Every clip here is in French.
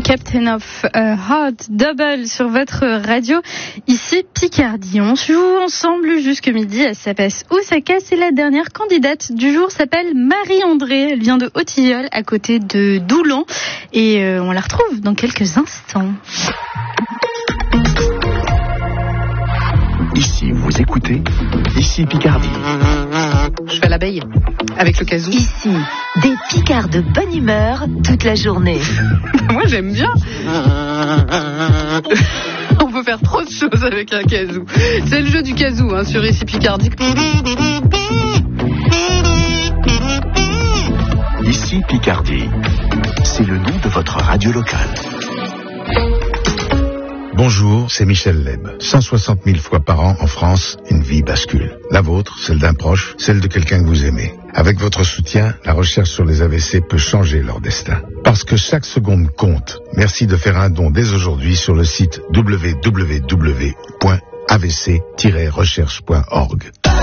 Captain of Heart Double sur votre radio, ici Picardie. On joue ensemble jusque midi, ça passe ou ça casse. Et la dernière candidate du jour s'appelle Marie-André. Elle vient de Haut-Tilleul, à côté de Doulan. Et on la retrouve dans quelques instants. Ici, vous écoutez, ici Picardie. Je fais l'abeille, avec le kazoo. Ici, des Picards de bonne humeur toute la journée. Moi, j'aime bien. On peut faire trop de choses avec un kazoo. C'est le jeu du kazoo, sur ici Picardie. Ici Picardie, c'est le nom de votre radio locale. Bonjour, c'est Michel Leb. 160 000 fois par an en France, une vie bascule. La vôtre, celle d'un proche, celle de quelqu'un que vous aimez. Avec votre soutien, la recherche sur les AVC peut changer leur destin. Parce que chaque seconde compte. Merci de faire un don dès aujourd'hui sur le site www.avc-recherche.org.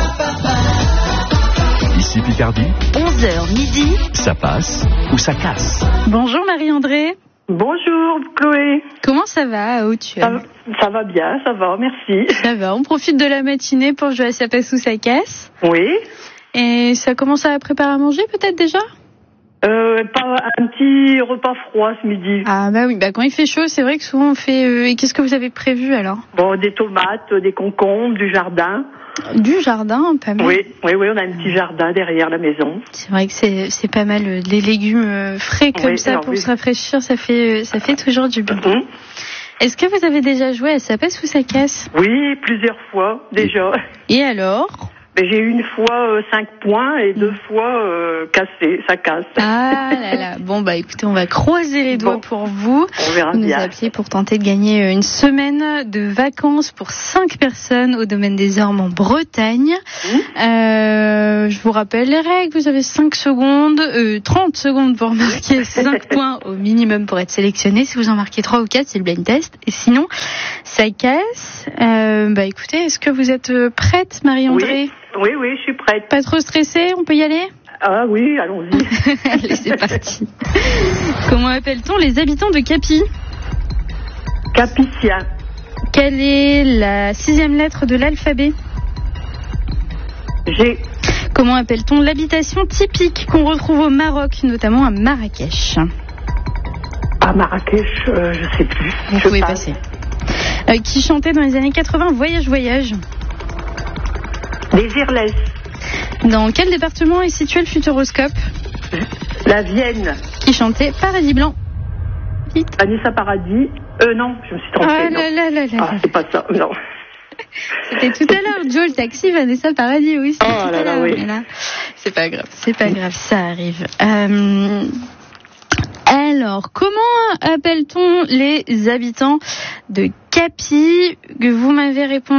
Ici Picardie, 11h midi, ça passe ou ça casse. Bonjour Marie-André. Bonjour Chloé. Comment ça va à Haut-Tilleul ? Ça va bien, ça va, merci. Ça va, on profite de la matinée pour jouer à ça passe ou ça casse. Oui. Et ça commence à préparer à manger peut-être déjà ? Pas un petit repas froid ce midi. Ah bah oui, quand il fait chaud, c'est vrai que souvent on fait... Et qu'est-ce que vous avez prévu alors ? Bon, des tomates, des concombres, du jardin. Du jardin, pas mal. Oui, on a un petit jardin derrière la maison. C'est vrai que c'est pas mal, les légumes frais comme ça pour se rafraîchir, ça fait toujours du bien. Mm-hmm. Est-ce que vous avez déjà joué à ça passe ou ça casse ? Oui, plusieurs fois déjà. Et alors ? J'ai eu une fois 5 points et 2 fois cassé, ça casse. Ah là là, bon écoutez, on va croiser les doigts pour vous. On verra bien. Nous appeler pour tenter de gagner une semaine de vacances pour 5 personnes au domaine des Ormes en Bretagne. Je vous rappelle les règles, vous avez 30 secondes pour marquer 5 points au minimum pour être sélectionné. Si vous en marquez 3 ou 4, c'est le blind test. Et sinon, ça casse. Écoutez, est-ce que vous êtes prête, Marie-André ? Oui, je suis prête. Pas trop stressée, on peut y aller ? Ah oui, allons-y. Allez, c'est parti. Comment appelle-t-on les habitants de Capi ? Capicien. Quelle est la 6e lettre de l'alphabet ? G. Comment appelle-t-on l'habitation typique qu'on retrouve au Maroc, notamment à Marrakech ? À Marrakech, je sais plus. Vous pouvez passer. Qui chantait dans les années 80 Voyage, voyage ? Désirless. Dans quel département est situé le Futuroscope ? La Vienne. Qui chantait Paradis Blanc ? Vite. Vanessa Paradis. Non, je me suis trompée. Ah là là là là. Ah, c'est pas ça, non. C'était tout à l'heure, Joe le taxi, Vanessa Paradis, oui. Oh là là, oui. Là, c'est pas grave, ça arrive. Alors, comment appelle-t-on les habitants de Capi ? Que vous m'avez répondu ?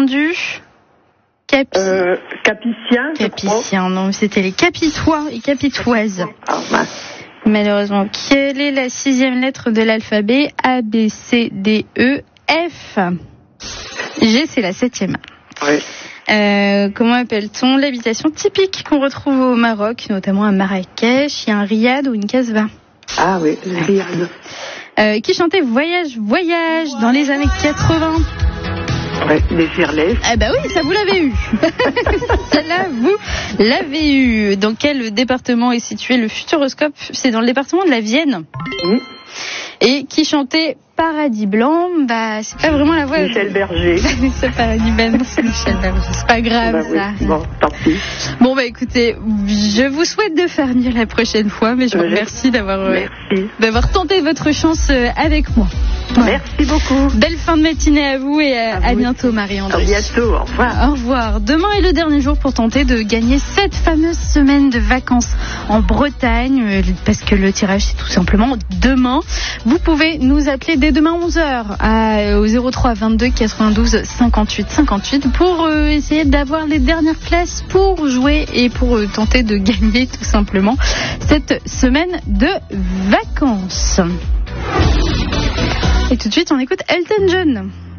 Capicien, non, c'était les Capitois et Capitoises. Ah, mince. Malheureusement, quelle est la 6e lettre de l'alphabet ? A, B, C, D, E, F. G, c'est la 7e. Oui. Comment appelle-t-on l'habitation typique qu'on retrouve au Maroc, notamment à Marrakech ? Il y a un riad ou une casbah. Ah oui, le riad. Qui chantait Voyage, voyage dans les années 80 ? Ouais, les Girlets. Ah bah oui, ça vous l'avez eu. Celle-là, vous l'avez eu. Dans quel département est situé le Futuroscope ? C'est dans le département de la Vienne. Et qui chantait Paradis Blanc, c'est pas vraiment la voix. Michel Berger. C'est Paradis Blanc, c'est Michel Berger. C'est pas grave, ça. Oui. Bon, tant pis. Bon, écoutez, je vous souhaite de faire mieux la prochaine fois, mais je vous remercie d'avoir tenté votre chance avec moi. Voilà. Merci beaucoup. Belle fin de matinée à vous et à bientôt, Marie-André. À bientôt, au revoir. Au revoir. Demain est le dernier jour pour tenter de gagner cette fameuse semaine de vacances en Bretagne, parce que le tirage, c'est tout simplement demain. Vous pouvez nous appeler dès demain 11h au 03 22 92 58 58 pour essayer d'avoir les dernières places pour jouer et pour tenter de gagner tout simplement cette semaine de vacances. Et tout de suite, on écoute Elton John.